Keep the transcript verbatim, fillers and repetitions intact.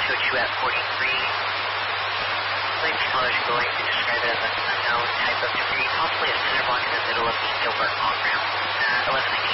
approach you at forty-three. Lane scholars are going to describe it as an unknown type of debris, possibly a cinder block in the middle of the Gilbert on-ramp at eleven